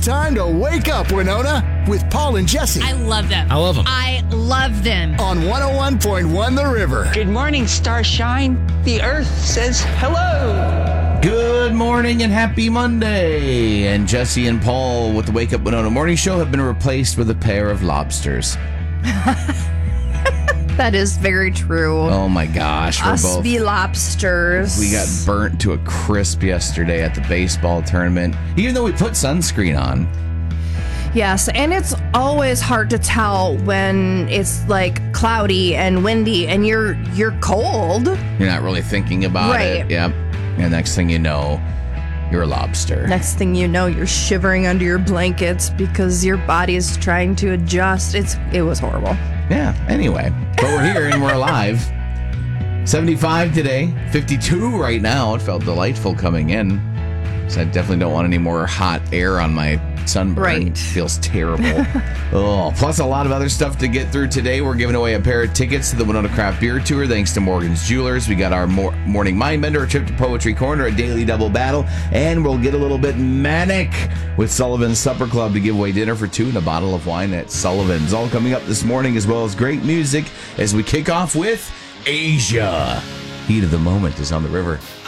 time to wake up, Winona, with Paul and Jesse. I love them. I love them. I love them. On 101.1 The River. Good morning, Starshine. The earth says hello. Good morning and happy Monday. And Jesse and Paul with the Wake Up Winona Morning Show have been replaced with a pair of lobsters. That is very true. Oh my gosh. Us be lobsters. We got burnt to a crisp yesterday at the baseball tournament, even though we put sunscreen on. Yes, and it's always hard to tell when it's like cloudy and windy and you're cold. You're not really thinking about it. Yep. And next thing you know, you're a lobster. Next thing you know, you're shivering under your blankets because your body is trying to adjust. It was horrible. Yeah, anyway. But we're here and we're alive. 75 today, 52 right now. It felt delightful coming in. So I definitely don't want any more hot air on my sunburn. Right. It feels terrible. Plus a lot of other stuff to get through today. We're giving away a pair of tickets to the Winona Craft Beer Tour thanks to Morgan's Jewelers. We got our morning mind bender, a trip to Poetry Corner, a daily double battle, and we'll get a little bit manic with Sullivan's Supper Club to give away dinner for two and a bottle of wine at Sullivan's. All coming up this morning, as well as great music as we kick off with Asia. Heat of the moment is on the river.